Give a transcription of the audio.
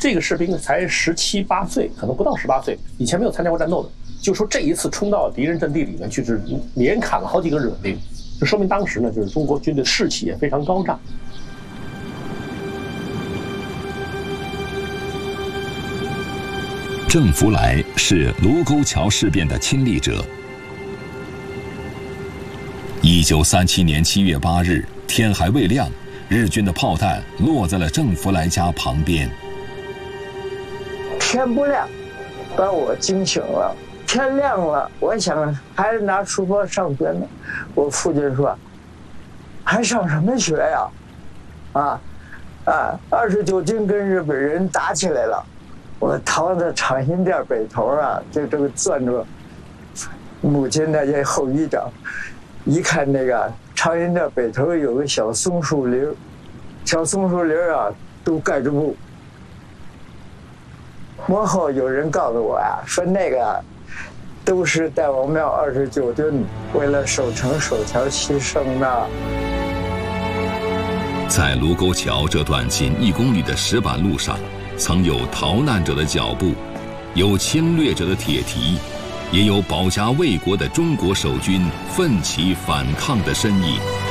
这个士兵才17、8岁，可能不到18岁，以前没有参加过战斗的，就说这一次冲到敌人阵地里面去，是连砍了好几个日本兵，就说明当时呢，就是中国军队士气也非常高涨。 郑福来是卢沟桥事变的亲历者。1937年7月8日，天还未亮，日军的炮弹落在了郑福来家旁边。 天不亮，把我惊醒了。天亮了，我想还是拿书包上学呢。我父亲说：“还上什么学呀？29军跟日本人打起来了。”我逃到长辛店北头啊，就这个攥着母亲的这后衣角，一看那个长辛店北头有个小松树林，小松树林啊都盖着布。幕后有人告诉我呀，说那个都是戴王庙29军为了守城守桥牺牲的。 在卢沟桥这段仅1公里的石板路上，曾有逃难者的脚步，有侵略者的铁蹄，也有保家卫国的中国守军奋起反抗的身影。